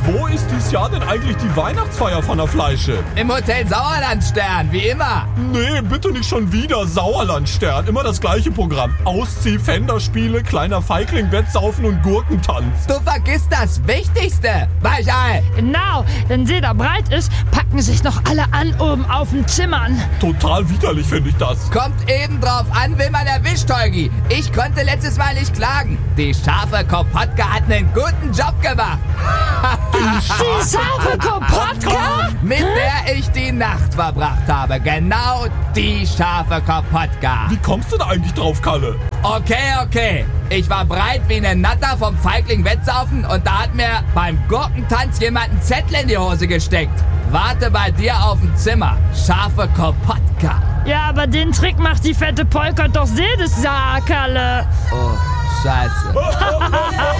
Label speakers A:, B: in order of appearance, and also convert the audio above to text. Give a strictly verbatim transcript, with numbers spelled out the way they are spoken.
A: Wo ist dieses Jahr denn eigentlich die Weihnachtsfeier von der Fleische?
B: Im Hotel Sauerlandstern, wie immer.
A: Nee, bitte nicht schon wieder Sauerlandstern. Immer das gleiche Programm. Auszieh, Fenderspiele, kleiner Feigling, Wettsaufen und Gurkentanz.
B: Du vergisst das Wichtigste, Weichei.
C: Genau, wenn sie da breit ist, packen sich noch alle an oben auf den Zimmern.
A: Total widerlich finde ich das.
B: Kommt eben drauf an, wen man erwischt, Holgi. Ich konnte letztes Mal nicht klagen. Die scharfe Kopotka hat einen guten Job gemacht.
C: Die scharfe Kopotka?
B: Mit der ich die Nacht verbracht habe. Genau die scharfe Kopotka.
A: Wie kommst du da eigentlich drauf, Kalle?
B: Okay, okay. Ich war breit wie eine Natter vom Feigling Wettsaufen und da hat mir beim Gurkentanz jemand einen Zettel in die Hose gesteckt. Warte bei dir auf dem Zimmer. Scharfe Kopotka.
C: Ja, aber den Trick macht die fette Polka doch jedes Jahr, Kalle.
B: Oh, scheiße.